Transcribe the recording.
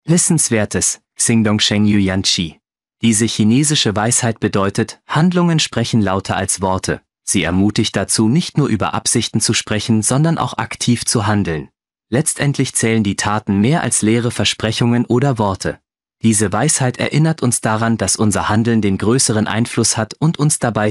Wissenswertes, Xingdong Sheng Yu Yanqi. Diese chinesische Weisheit bedeutet, Handlungen sprechen lauter als Worte. Sie ermutigt dazu, nicht nur über Absichten zu sprechen, sondern auch aktiv zu handeln. Letztendlich zählen die Taten mehr als leere Versprechungen oder Worte. Diese Weisheit erinnert uns daran, dass unser Handeln den größeren Einfluss hat und uns dabei